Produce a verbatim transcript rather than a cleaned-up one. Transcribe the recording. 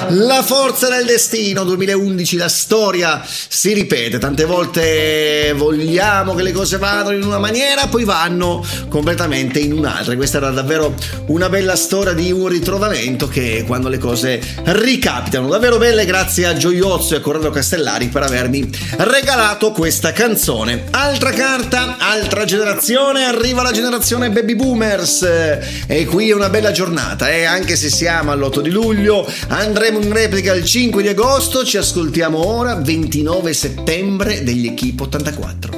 La forza del destino duemilaundici, la storia si ripete, tante volte vogliamo che le cose vadano in una maniera, poi vanno completamente in un'altra. Questa era davvero una bella storia di un ritrovamento, che quando le cose ricapitano, davvero belle. Grazie a Gioiozzo e a Corrado Castellari per avermi regalato questa canzone. Altra carta, altra generazione, arriva la generazione baby boomers, e qui è una bella giornata, eh? Anche se siamo all'otto di luglio, andremo in replica il cinque di agosto. Ci ascoltiamo ora, ventinove settembre, degli Equipe ottantaquattro.